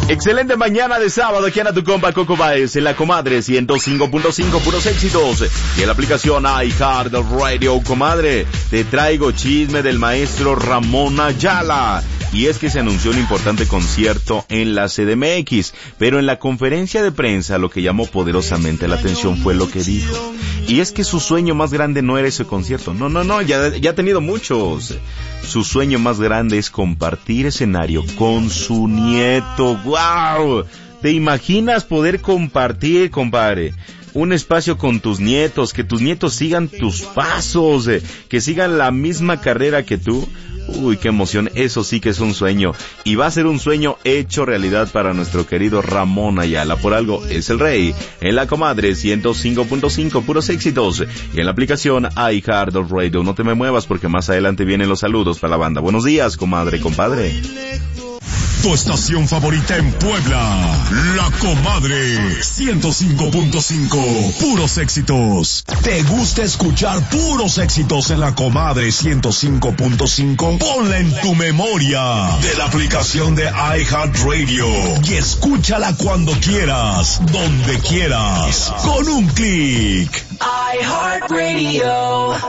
Excelente mañana de sábado, aquí anda tu compa Coco Baez en la Comadre 105.5, puros éxitos. Y en la aplicación iHeartRadio, comadre, te traigo chisme del maestro Ramón Ayala. Y es que se anunció un importante concierto en la CDMX, pero en la conferencia de prensa lo que llamó poderosamente la atención fue lo que dijo. Y es que su sueño más grande no era ese concierto. No, ya ha tenido muchos. Su sueño más grande es compartir escenario con su nieto. ¡Wow! ¿Te imaginas poder compartir, compadre, un espacio con tus nietos, que tus nietos sigan tus pasos, que sigan la misma carrera que tú? Uy, qué emoción, eso sí que es un sueño, y va a ser un sueño hecho realidad para nuestro querido Ramón Ayala. Por algo es el rey, en la Comadre 105.5, puros éxitos, y en la aplicación iHeartRadio. No te me muevas porque más adelante vienen los saludos para la banda. Buenos días, comadre, compadre. Tu estación favorita en Puebla, La Comadre 105.5, puros éxitos. ¿Te gusta escuchar puros éxitos en La Comadre 105.5? Ponla en tu memoria de la aplicación de iHeartRadio y escúchala cuando quieras, donde quieras, con un clic. iHeartRadio.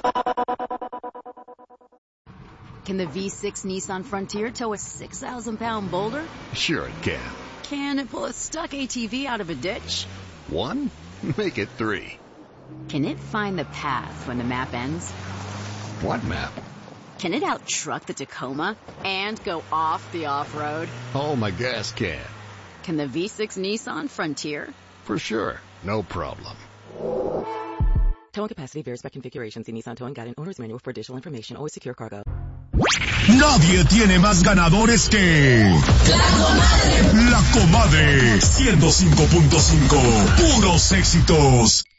Can the V6 Nissan Frontier tow a 6,000-pound boulder? Sure it can. Can it pull a stuck ATV out of a ditch? 1? Make it 3. Can it find the path when the map ends? What map? Can it out-truck the Tacoma and go off the off-road? Oh, my gas can. Can the V6 Nissan Frontier? For sure. No problem. Towing capacity varies by configuration. See Nissan Towing Guide and Owner's Manual for additional information. Always secure cargo. Nadie tiene más ganadores que La Comadre 105.5, puros éxitos.